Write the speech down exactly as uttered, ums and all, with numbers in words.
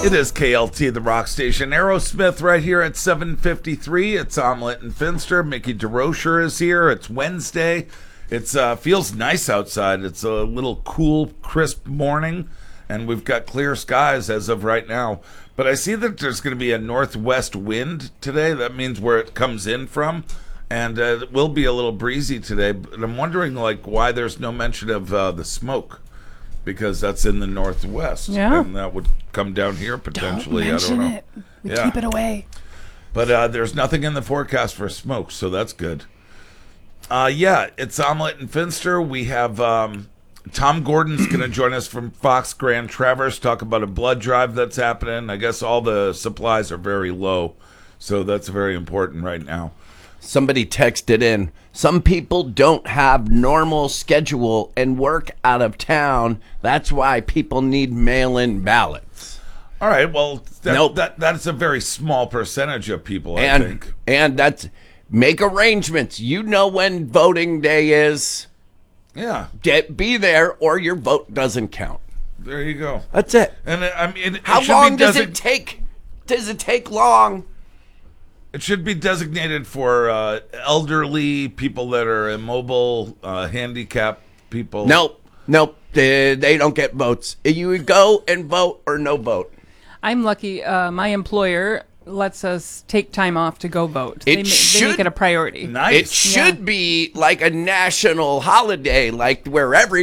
It is K L T, the rock station. Aerosmith right here at seven fifty-three. It's Omelette and Finster. Mickey DeRocher is here. It's Wednesday. It uh, feels nice outside. It's a little cool, crisp morning, and we've got clear skies as of right now. But I see that there's going to be a northwest wind today. That means where it comes in from. And uh, it will be a little breezy today. But I'm wondering, like, why there's no mention of uh, the smoke. Because that's in the northwest, yeah. and that would come down here potentially. Don't mention I don't know. It. We yeah. Keep it away. But uh, there's nothing in the forecast for smoke, so that's good. Uh, yeah, it's Omelette and Finster. We have um, Tom Gordon's going to join us from Fox Grand Traverse, talk about a blood drive that's happening. I guess all the supplies are very low, so that's very important right now. Somebody texted in, some people don't have normal schedule and work out of town. That's why people need mail-in ballots. All right, well, that, nope. that that's a very small percentage of people, I and, think. And that's, make arrangements. You know when voting day is. Yeah. Get, be there or your vote doesn't count. There you go. That's it. And I mean, it, How it should long be does desi- it take? Does it take long? It should be designated for uh, elderly, people that are immobile, uh, handicapped people. Nope. Nope. They, they don't get votes. You go and vote or no vote. I'm lucky. Uh, my employer lets us take time off to go vote. It they, ma- should, they make it a priority. Nice. It should Yeah. be like a national holiday, like where every